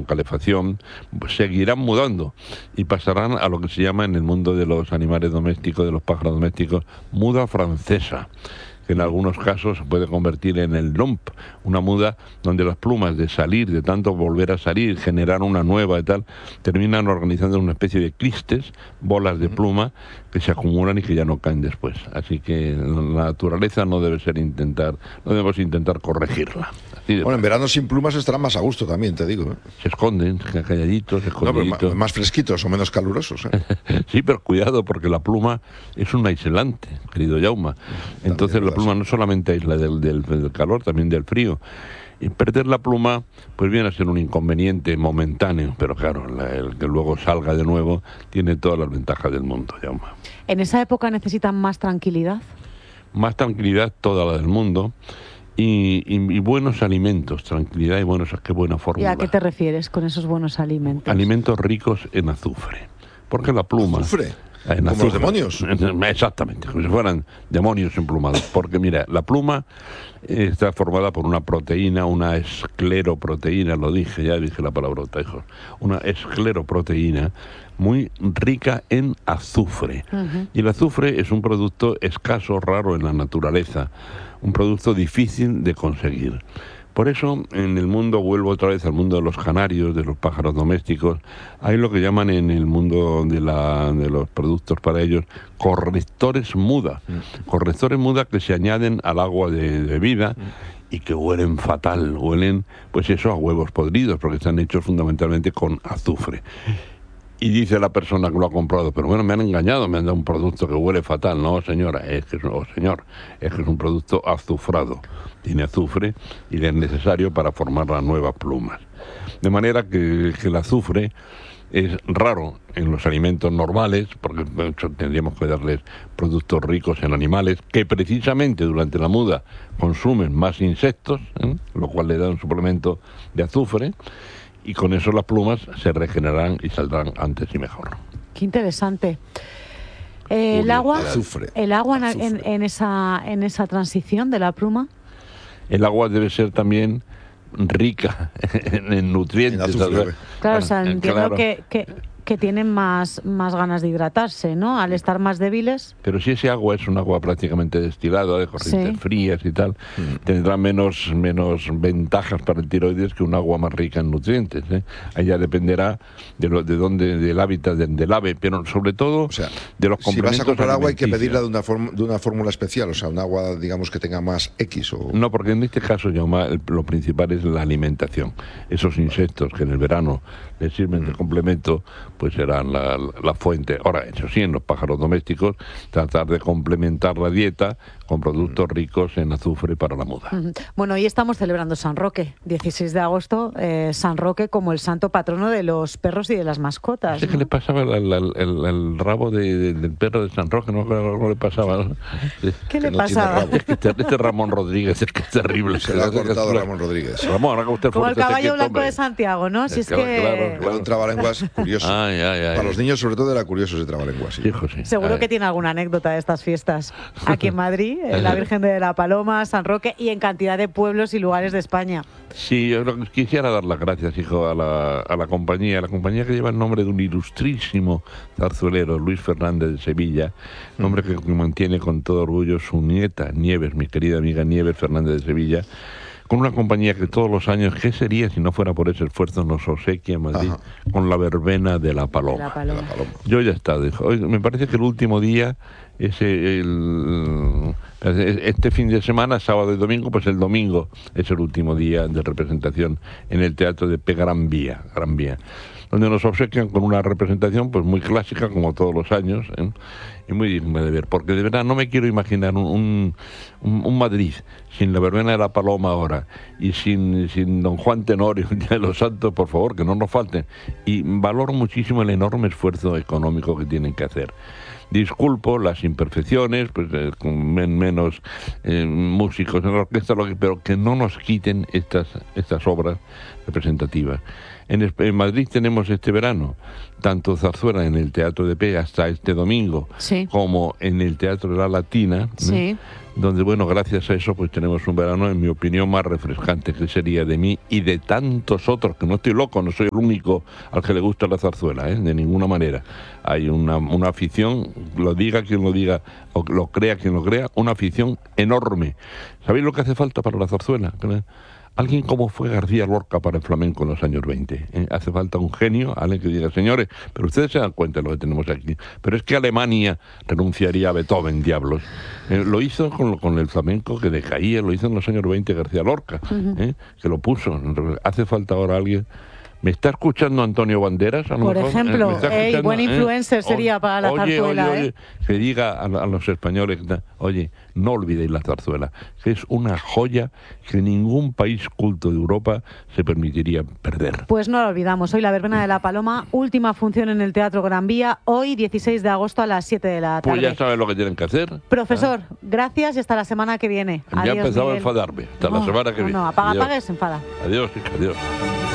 calefacción, pues seguirán mudando y pasarán a lo que se llama en el mundo de los animales domésticos, de los pájaros domésticos, muda francesa, que en algunos casos se puede convertir en el lump, una muda donde las plumas de salir, de tanto volver a salir, generar una nueva y tal, terminan organizando una especie de clistes, bolas de pluma, que se acumulan y que ya no caen después. Así que la naturaleza no debemos intentar corregirla. Bueno, en verano sin plumas estarán más a gusto también, te digo. Se esconden, calladitos, escondiditos. No, pero más fresquitos o menos calurosos. Sí, pero cuidado, porque la pluma es un aislante, querido Jaume. Entonces la pluma no solamente aísla del calor, también del frío. Y perder la pluma pues viene a ser un inconveniente momentáneo, pero claro, el que luego salga de nuevo tiene todas las ventajas del mundo, Jaume. ¿En esa época necesitan más tranquilidad? Más tranquilidad, toda la del mundo. Y buenos alimentos, tranquilidad y qué buena fórmula. ¿Y a qué te refieres con esos buenos alimentos? Alimentos ricos en azufre. Porque la pluma... ¿Azufre? En ¿Como los demonios? Exactamente, como si fueran demonios emplumados. Porque mira, la pluma está formada por una proteína, una escleroproteína, ya dije la palabrota, hijo. Una escleroproteína muy rica en azufre. Y el azufre es un producto escaso, raro en la naturaleza, un producto difícil de conseguir. Por eso, en el mundo, vuelvo otra vez al mundo de los canarios, de los pájaros domésticos, hay lo que llaman en el mundo de los productos para ellos correctores muda. Correctores muda que se añaden al agua de bebida y que huelen fatal, pues eso, a huevos podridos, porque están hechos fundamentalmente con azufre. Y dice la persona que lo ha comprado, pero bueno, me han engañado, me han dado un producto que huele fatal. No, señora, señor, es que es un producto azufrado. Tiene azufre y es necesario para formar las nuevas plumas. De manera que el azufre es raro en los alimentos normales, porque tendríamos que darles productos ricos en animales, que precisamente durante la muda consumen más insectos, lo cual le da un suplemento de azufre, y con eso las plumas se regenerarán y saldrán antes y mejor. Qué interesante. El agua azufre. en esa transición de la pluma. El agua debe ser también rica en nutrientes. Claro, o sea, entiendo que tienen más ganas de hidratarse, ¿no? Al estar más débiles. Pero si ese agua es un agua prácticamente destilada, de corrientes frías y tal, tendrá menos ventajas para el tiroides que un agua más rica en nutrientes, ¿eh? Ahí ya dependerá del hábitat del ave, pero sobre todo, o sea, de los complementos. Si vas a comprar agua hay que pedirla de una fórmula especial, o sea, un agua, digamos, que tenga más X o... No, porque en este caso, lo principal es la alimentación. Esos insectos que en el verano les sirven de complemento, pues serán la fuente. Ahora, eso sí, en los pájaros domésticos, tratar de complementar la dieta con productos ricos en azufre para la muda. Bueno, hoy estamos celebrando San Roque, 16 de agosto, San Roque como el santo patrono de los perros y de las mascotas. ¿Qué le pasaba el rabo del perro de San Roque? No le pasaba. ¿Qué le pasaba? Es que este Ramón Rodríguez es que es terrible. Se lo ha cortado Ramón Rodríguez. Ramón, haga usted como fuerte, el caballo blanco de Santiago, ¿no? Si es que... Claro. Un trabalenguas curioso. Para los niños, sobre todo, era curioso ese trabalenguas. Sí. Hijo, sí. Seguro que tiene alguna anécdota de estas fiestas. Aquí en Madrid, la Virgen de la Paloma, San Roque y en cantidad de pueblos y lugares de España. Sí, yo quisiera dar las gracias, hijo, a la compañía que lleva el nombre de un ilustrísimo zarzuelero, Luis Fernández de Sevilla, nombre que mantiene con todo orgullo su nieta, Nieves, mi querida amiga Nieves Fernández de Sevilla, con una compañía que todos los años, ¿qué sería si no fuera por ese esfuerzo? Nos obsequia en Madrid con la verbena de la Paloma. Yo ya he estado, hijo. Hoy, me parece que el último día este fin de semana, sábado y domingo, pues el domingo es el último día de representación en el Teatro de P. Gran Vía, donde nos obsequian con una representación pues muy clásica, como todos los años, y muy digna de ver, porque de verdad no me quiero imaginar un Madrid sin la verbena de la Paloma ahora, y sin don Juan Tenorio de los Santos, por favor, que no nos falten, y valoro muchísimo el enorme esfuerzo económico que tienen que hacer. Disculpo las imperfecciones, pues con menos músicos en la orquesta, pero que no nos quiten estas obras representativas. En Madrid tenemos este verano tanto zarzuela en el Teatro de Pega hasta este domingo, Sí. como en el Teatro de la Latina, Sí. donde, bueno, gracias a eso, pues tenemos un verano, en mi opinión, más refrescante, que sería de mí y de tantos otros, que no estoy loco, no soy el único al que le gusta la zarzuela, de ninguna manera. Hay una afición, lo diga quien lo diga, o lo crea quien lo crea, una afición enorme. ¿Sabéis lo que hace falta para la zarzuela? Alguien como fue García Lorca para el flamenco en los años 20. Hace falta un genio, alguien que diga, señores, pero ustedes se dan cuenta de lo que tenemos aquí. Pero es que Alemania renunciaría a Beethoven, diablos. Lo hizo con el flamenco que decaía, lo hizo en los años 20 García Lorca, que lo puso. Hace falta ahora alguien. ¿Me está escuchando Antonio Banderas? A lo Por mejor? ejemplo, ¿Me buen influencer sería para la zarzuela. Oye, que diga a los españoles, oye, no olvidéis la zarzuela, que es una joya que ningún país culto de Europa se permitiría perder. Pues no lo olvidamos. Hoy la Verbena de la Paloma, última función en el Teatro Gran Vía, hoy 16 de agosto a las 7 de la tarde. Pues ya saben lo que tienen que hacer. Profesor, gracias y hasta la semana que viene. Ya Adiós, empezaba Miguel. a enfadarme. Hasta la semana que viene. No, apaga, se enfada. Adiós, hija, adiós.